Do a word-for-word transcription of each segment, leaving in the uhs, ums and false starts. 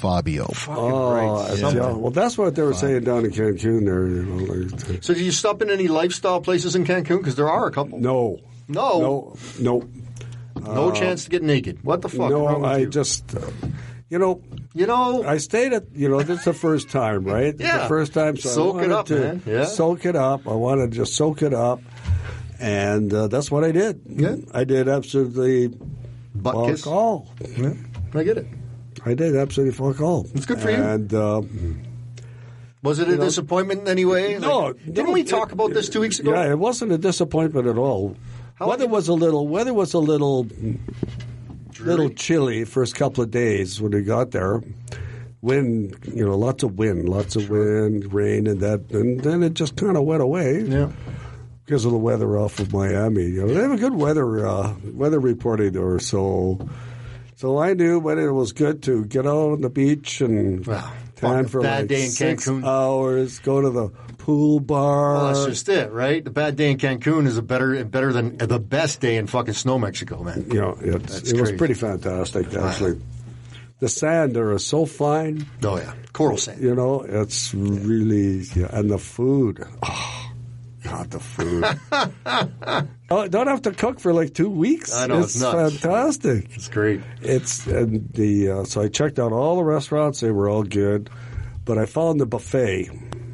Fabio. Oh, right. yeah. Yeah. Well, that's what they were saying down in Cancun there. You know, like, So did you stop in any lifestyle places in Cancun? Because there are a couple. no. No. No. No. No uh, chance to get naked. What the fuck? No, I you? just, uh, you know, you know, I stayed at, you know, this is the first time, right? Yeah. The first time, so soak I wanted it up, to man. Yeah. soak it up. I wanted to just soak it up, and uh, that's what I did. Yeah. I did absolutely butt fuck kiss. all. Yeah. I get it. I did absolutely fuck all. It's good for you. And uh, was it a you know, disappointment in any way? No. Like, didn't no, we talk it, about this two weeks ago? Yeah, it wasn't a disappointment at all. How weather was a little. Weather was a little. Dreary. Little chilly first couple of days when we got there. Wind, you know, lots of wind, lots of sure. wind, rain, and that, and then it just kind of went away. Yeah. Because of the weather off of Miami. You know, they have a good weather uh, weather reporting there, so so I knew when it was good to get out on the beach and wow. tan for bad like day in six Cancun. hours, go to the pool bar. Well, that's just it, right? The bad day in Cancun is a better better than the best day in fucking Snow Mexico, man. You know, it's, That's it was crazy. pretty fantastic, actually. The sand there is so fine. Oh, yeah. Coral sand. You know, it's really, yeah, and the food. Oh, God, the food. Oh, don't have to cook for like two weeks. I know, it's, it's nuts. fantastic. It's great. It's and the uh, so I checked out all the restaurants; they were all good, but I found the buffet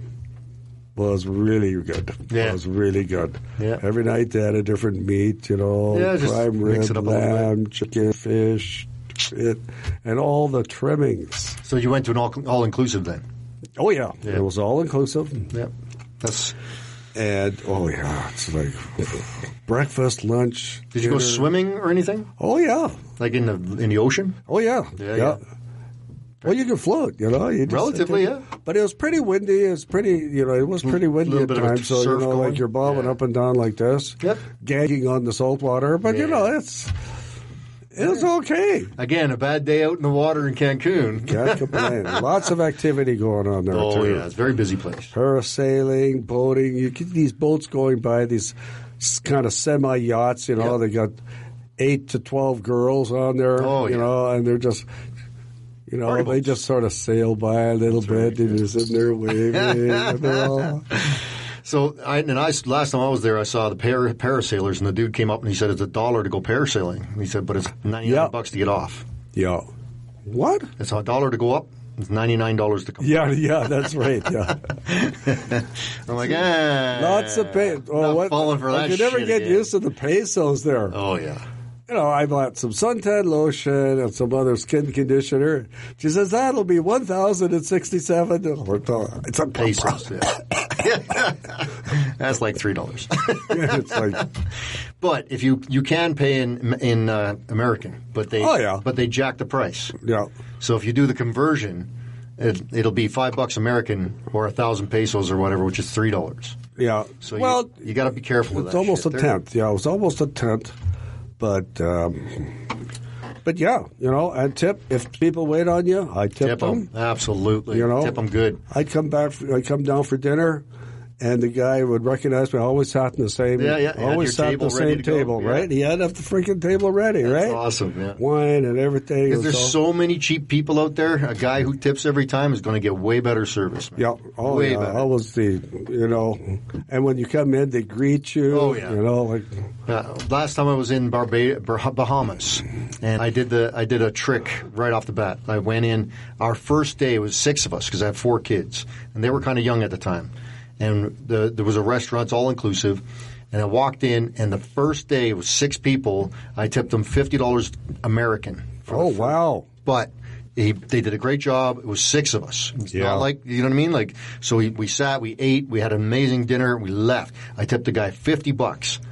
was really good. Yeah. It was really good. Yeah. Every night they had a different meat, you know, Yeah, just prime mix rib, it up a little lamb, chicken, fish, it, and all the trimmings. So you went to an all all inclusive then? Oh yeah, Yeah. it was all inclusive. Yep. That's. And oh yeah, it's like breakfast, lunch. Did you go dinner. swimming or anything? Oh yeah, Like in the in the ocean? oh yeah, Yeah, yeah. Well, you can float, you know. You just, Relatively, yeah. But it was pretty windy. It was pretty, you know, it was pretty windy little at bit of a times. So you surf know, going. like you're bobbing Yeah. up and down like this, Yep. gagging on the salt water. But you Yeah. know, it's it's okay. Again, a bad day out in the water in Cancun. Can't complain. Lots of activity going on there Oh too. yeah, it's a very busy place. Parasailing, boating. You get these boats going by, these kind of semi yachts. You know, Yep. they got eight to twelve girls on there. Oh, you yeah. know, and they're just. You know, Party they boats. just sort of sail by a little bit and you're sitting there waving. and they're all, So, I, and I last time I was there, I saw the para, parasailers, and the dude came up and he said it's a dollar to go parasailing. And he said, but it's ninety nine Yeah. bucks to get off. yeah. What? It's a dollar to go up. It's ninety nine dollars to come. Yeah, yeah, that's right. Yeah. I'm like, ah, Lots of pay. Oh, not what? falling for I that could never shit get again. used to the pesos there. Oh yeah. You know, I bought some suntan lotion and some other skin conditioner. She says that'll be one thousand and sixty-seven. It's a Pesos. Yeah. That's like three dollars. It's like, But if you you can pay in in uh, American, but they Oh, yeah. but they jack the price. yeah. So if you do the conversion, it, it'll be five bucks American or a thousand pesos or whatever, which is three dollars. Yeah. So well, you, you got to be careful with it's that. almost shit. a They're- tenth. Yeah, it was almost a tenth. But, um, but yeah, you know, and tip, if people wait on you, I tip, Tip them. them, absolutely. You know, tip them good. I'd come back, I'd come down for dinner, and the guy would recognize me. I always sat in the same, Yeah, yeah, you had always your sat in the table ready same to go, table, yeah. right? He had to have the freaking table ready, That's right? awesome. Yeah. Wine and everything. It Because was there's all- so many cheap people out there. A guy who tips every time is going to get way better service. Man. Yeah, oh way yeah, better. I was the, you know, and when you come in, they greet you. Oh, yeah. You know, like, Uh, last time I was in Barbados, Bahamas, and I did the I did a trick right off the bat. I went in. Our first day was six of us because I have four kids, and they were kind of young at the time. And the, there was a restaurant, it's all inclusive. And I walked in, and the first day it was six people. I tipped them fifty dollars American. for oh the food. wow. But he, they did a great job. It was six of us. It's Yeah. not like, you know what I mean? Like, so we, we sat, we ate, we had an amazing dinner, we left. I tipped the guy fifty bucks.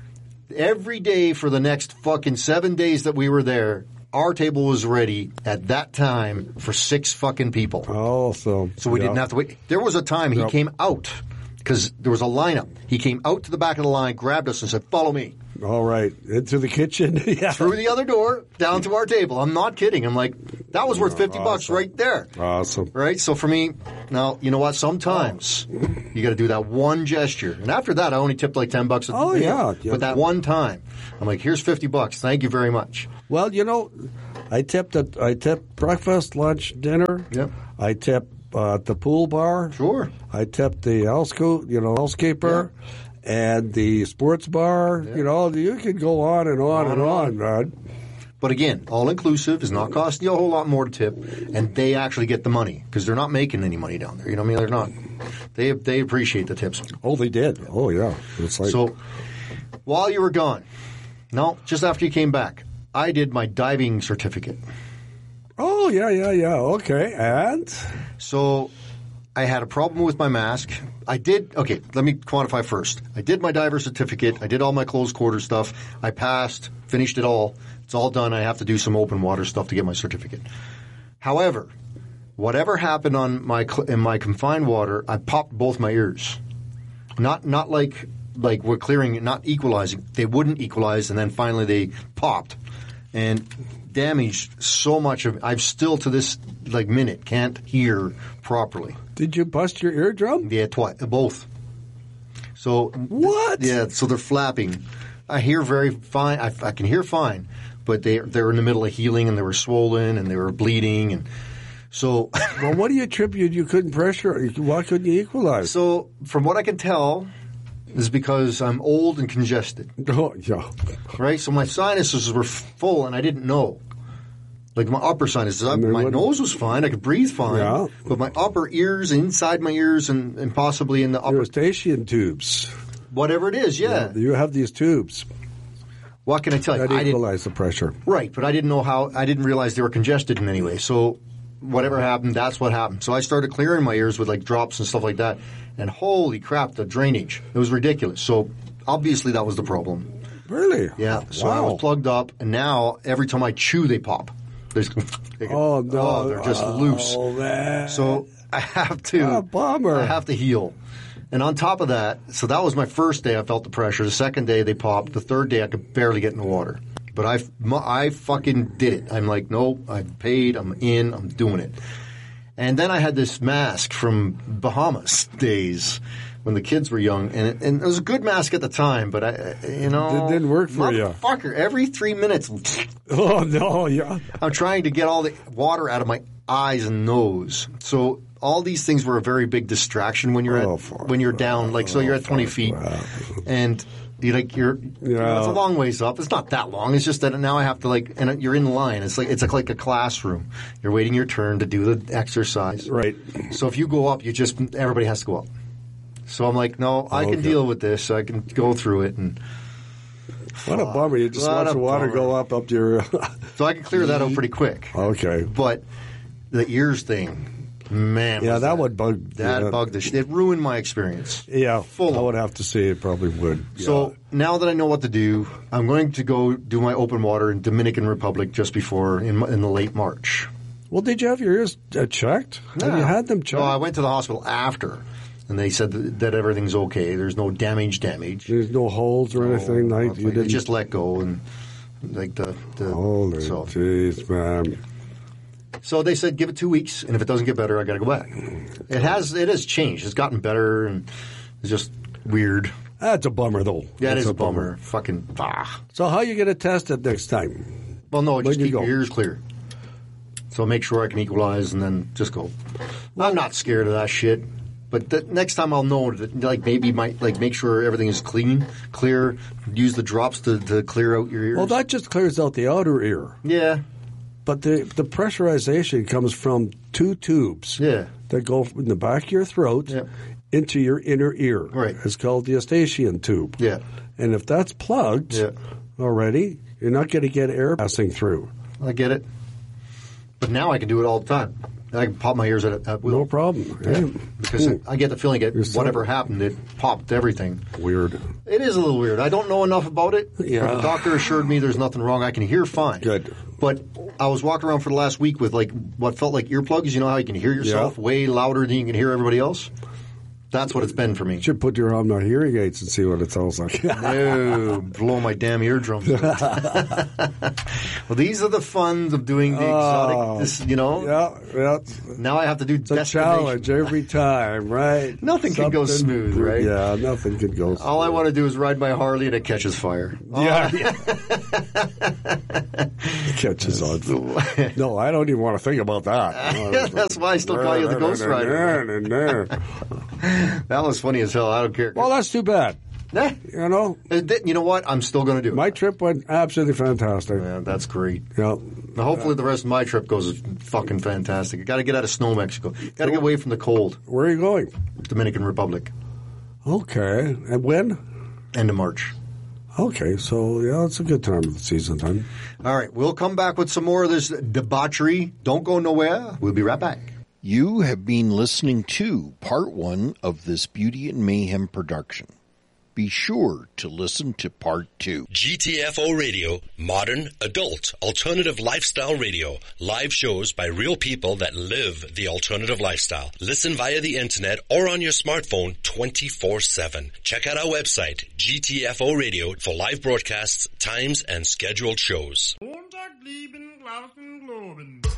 Every day for the next fucking seven days that we were there, our table was ready at that time for six fucking people. Oh, so So we yeah. didn't have to wait. There was a time he Yep. came out because there was a lineup. He came out to the back of the line, grabbed us, and said, "Follow me." All right, into the kitchen. Yeah. Through the other door, down to our table. I'm not kidding. I'm like, that was worth fifty bucks Awesome. right there. Awesome. Right? So for me, now, you know what? Sometimes you got to do that one gesture. And after that, I only tipped like ten bucks. At the Oh, meal. yeah. Yeah. But that one time, I'm like, here's fifty bucks. Thank you very much. Well, you know, I tipped at, I tipped breakfast, lunch, dinner. Yep. I tipped uh, at the pool bar. Sure. I tipped the housekeeper, you know, housekeeper, yeah. and the sports bar. Yeah. You know, you can go on and on, on and on, on, man. But again, all-inclusive is not costing you a whole lot more to tip, and they actually get the money because they're not making any money down there. You know what I mean? They're not. They they appreciate the tips. Oh, they did. Oh, yeah. It's like... So while you were gone, no, just after you came back, I did my diving certificate. Oh, yeah, yeah, yeah. Okay. And? So I had a problem with my mask. I did – okay, let me quantify first. I did my diver certificate. I did all my closed quarter stuff. I passed, finished it all. It's all done. I have to do some open water stuff to get my certificate. However, whatever happened on my in my confined water, I popped both my ears. Not not like like we're clearing it, not equalizing. They wouldn't equalize, and then finally they popped and damaged so much of. I've still to this like minute can't hear properly. Did you bust your eardrum? Yeah, twice, both. So what? Yeah, so they're flapping. I hear very fine. I, I can hear fine. But they they were in the middle of healing, and they were swollen, and they were bleeding, and so. Well, what do you attribute? You couldn't pressure. Why couldn't you equalize? So, from what I can tell, is because I'm old and congested. Oh, yeah. Right. So my sinuses were full, and I didn't know. Like my upper sinuses, I, my what? nose was fine. I could breathe fine. Yeah. But my upper ears, inside my ears, and, and possibly in the upper Eustachian tubes. Whatever it is, yeah. yeah. You have these tubes. What can I tell you? That equalize the pressure. Right, but I didn't know how – I didn't realize they were congested in any way. So whatever happened, that's what happened. So I started clearing my ears with like drops and stuff like that. And holy crap, the drainage. It was ridiculous. So obviously that was the problem. Really? Yeah. So wow. I was plugged up, and now every time I chew, they pop. They, they, oh, no. Oh, they're just oh, loose. Man. So I have to – oh, bummer. I have to heal. And on top of that, so that was my first day I felt the pressure. The second day they popped. The third day I could barely get in the water. But I, I fucking did it. I'm like, no, I've paid. I'm in. I'm doing it. And then I had this mask from Bahamas days when the kids were young. And it, and it was a good mask at the time, but, I, you know. It didn't work for you. Motherfucker, every three minutes. Oh, no. Yeah. I'm trying to get all the water out of my eyes and nose. So all these things were a very big distraction when you're oh, at, fuck. when you're down. Like, so you're at twenty feet. And you like you're, yeah. you know, it's a long ways up. It's not that long. It's just that now I have to like, and you're in line. It's like it's like, like a classroom. You're waiting your turn to do the exercise. Right. So if you go up, you just everybody has to go up. So I'm like, no, I okay. can deal with this. I can go through it. And what a bummer! You just watch the water bummer. go up up to your. So I can clear that out pretty quick. Okay. But the ears thing. Man, yeah, that, that would bug. That yeah. bugged the shit. It ruined my experience. Yeah, Full I would have to say it probably would. Yeah. So now that I know what to do, I'm going to go do my open water in Dominican Republic just before in, in the late March. Well, did you have your ears uh, checked? Yeah. Have you had them checked? No, I went to the hospital after, and they said that, that everything's okay. There's no damage. Damage. There's no holes or anything. No, Like you they didn't just let go and like the. the Holy so. jeez, man. So they said, give it two weeks, and if it doesn't get better, I got to go back. It has it has changed. It's gotten better, and it's just weird. That's a bummer, though. Yeah, That's it is a a bummer. bummer. Fucking ah. So how you going to test it next time? Well, no, just When keep you your ears clear. So make sure I can equalize, and then just go. Well, I'm not scared of that shit. But the next time I'll know that, like, maybe might like make sure everything is clean, clear. Use the drops to, to clear out your ears. Well, that just clears out the outer ear. Yeah. But the the pressurization comes from two tubes Yeah. that go in the back of your throat Yeah. into your inner ear. Right. It's called the Eustachian tube. Yeah. And if that's plugged Yeah. already, you're not going to get air passing through. I get it. But now I can do it all the time. I can pop my ears at, at will. No problem. Yeah. Yeah. Because Hmm. I get the feeling that You're so- whatever happened, it popped everything. Weird. It is a little weird. I don't know enough about it. Yeah. But the doctor assured me there's nothing wrong. I can hear fine. Good. But I was walking around for the last week with like what felt like earplugs. You know how you can hear yourself Yeah. way louder than you can hear everybody else? That's what it's been for me. You should put your on my hearing aids and see what it sounds like. No, blow my damn eardrums out. Well, these are the funs of doing the exotic, Oh, this, you know. Yeah, yeah. Now I have to do It's a challenge every time, right? Nothing can go Something- smooth, right? Yeah, nothing can go smooth. All I want to do is ride my Harley and it catches fire. Yeah. It catches on. No, I don't even want to think about that. That's why I still call you the Ghost Rider. That was funny as hell. I don't care. Well, that's too bad. Eh, You know, you know what? I'm still going to do it. my trip went absolutely fantastic. Yeah, that's great. Yeah. Now, hopefully, the rest of my trip goes fucking fantastic. I got to get out of snow, Mexico. Got to get away from the cold. Where are you going? Dominican Republic. Okay. And when? End of March. Okay, so yeah, it's a good time of the season then. All right, we'll come back with some more of this debauchery. Don't go nowhere. We'll be right back. You have been listening to part one of this Beauty and Mayhem production. Be sure to listen to part two. G T F O Radio, modern, adult, alternative lifestyle radio. Live shows by real people that live the alternative lifestyle. Listen via the internet or on your smartphone twenty-four seven. Check out our website, G T F O Radio, for live broadcasts, times, and scheduled shows. Montag lieben, Glauben, Globen.